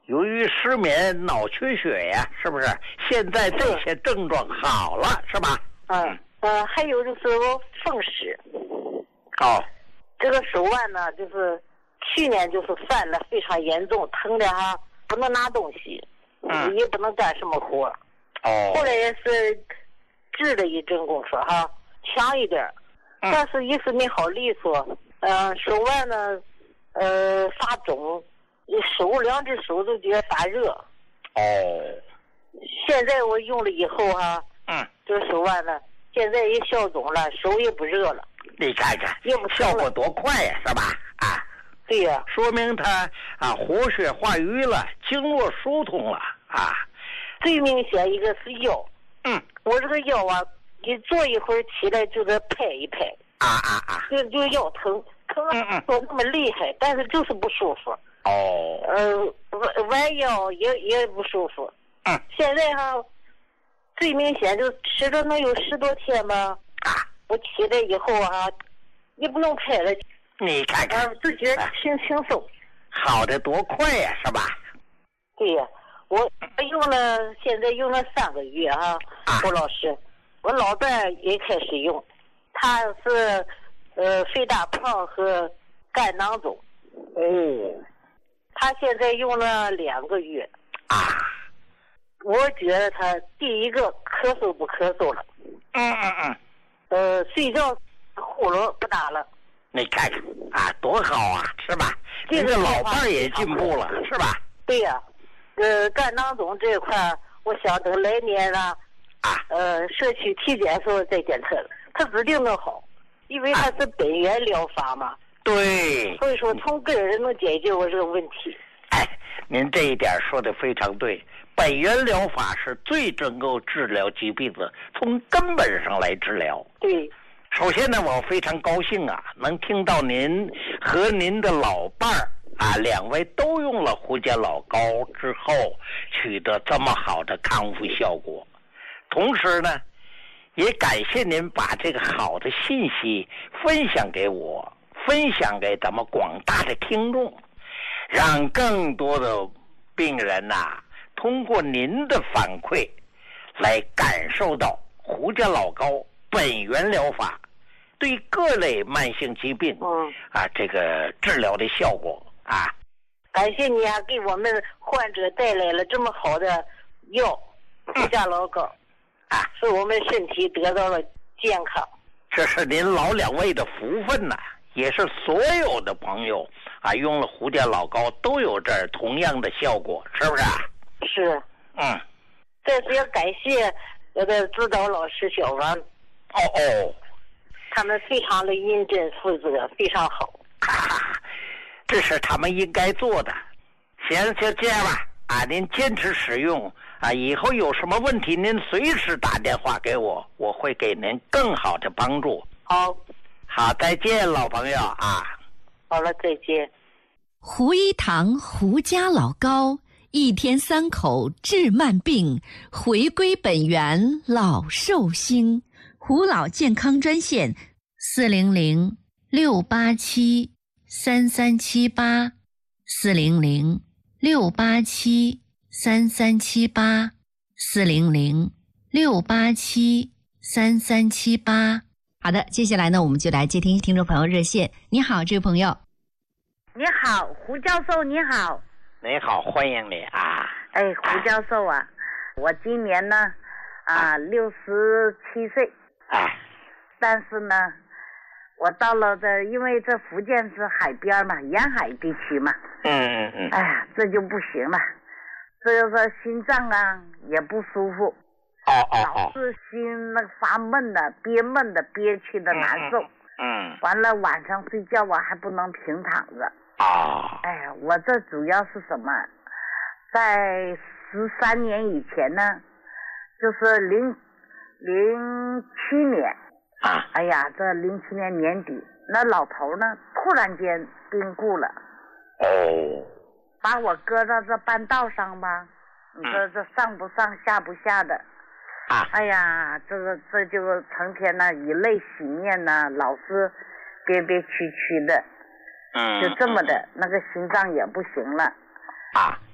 由于失眠、脑缺血呀，是不是？现在这些症状好了，是吧？ 还有就是风湿。 哦， 这个手腕呢，就是去年就是犯了非常严重，疼的哈不能拿东西，也不能干什么活。 哦， 后来也是治了一阵功夫哈，强一点，但是一直没好利索。手腕呢，发肿，两只手都觉得发热。 哦， 现在我用了以后哈，这个手腕呢，现在也消肿了，手也不热了。 你看看， 也不效果多快呀，是吧？啊， 对呀， 说明它活血化瘀了，经络疏通了啊。 最明显一个是腰，我这个腰啊，你坐一会儿起来就得拍一拍，就腰疼说那么厉害，但是就是不舒服。 哦， 弯腰也不舒服。现在哈，最明显就吃了能有10多天吧。我起来以后啊，也不用拍了。 你看看， 就觉得轻松， 好的多快呀，是吧？ 对呀，我现在用了3个月啊，郭老师，我老伴也开始用，他是肺大胖和肝囊肿。他现在用了2个月。我觉得他第一个咳嗽不咳嗽了。睡觉呼噜不打了。 你看看多好啊，是吧？这个老伴也进步了，是吧？ 对呀，肝囊肿这一块，我想等来年了，社区体检时候再检测了，他指定能好，因为他是本源疗法嘛。 对。 所以说从根儿能解决我这个问题。 您这一点说的非常对，本源疗法是最能够治疗疾病的，从根本上来治疗。 对。 首先呢，我非常高兴能听到您和您的老伴儿2位都用了胡椒老膏之后取得这么好的康复效果。同时呢，也感谢您把这个好的信息分享给我，分享给咱们广大的听众，让更多的病人通过您的反馈来感受到胡椒老膏本源疗法对各类慢性疾病这个治疗的效果感谢你给我们患者带来了这么好的药胡椒老膏使我们身体得到了健康。 这是您老2位的福分也是所有的朋友用了胡椒老膏都有这同样的效果，是不是？ 是。再次要感谢我的指导老师小王。他们非常的认真负责，非常好。 这是他们应该做的。行，就这样吧。您坚持使用以后有什么问题您随时打电话给我，我会给您更好的帮助。好，再见，老朋友好了，再见。 胡一堂胡家老膏，1天3口治慢病，回归本源老寿星。胡老健康专线400-687-3378 400-687-3378 400-687-3378。好的，接下来呢，我们就来接听听众朋友热线。你好，这位朋友。 你好，胡教授，你好。 你好，欢迎你胡教授我今年呢67岁。但是呢，我到了因为这福建是海边嘛，沿海地区嘛。这就不行了，这个心脏也不舒服。老是心发闷的，憋气的难受。完了晚上睡觉还不能平躺着。我这主要是什么？在13年以前呢，就是07年。这07年年底，那老头呢突然间病故了。把我搁到这半道上吧，你说这上不上下不下的。这就成天以泪洗面老是憋屈屈的。就这么的，那个心脏也不行了。